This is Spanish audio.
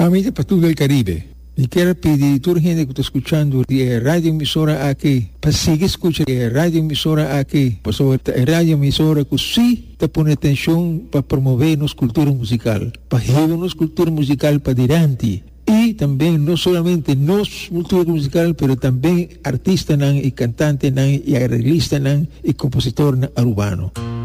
Amiga para todo el Caribe, y quiero pedir a toda la gente que está escuchando de radio emisora aquí, para seguir escuchando radio emisora aquí, pues sobre radio emisora que sí te pone atención para promover nuestra cultura musical, para llevar nuestra cultura musical para adelante. Y también no solamente nuestra cultura musical, pero también artistas y cantantes y arreglistas y compositores urbanos.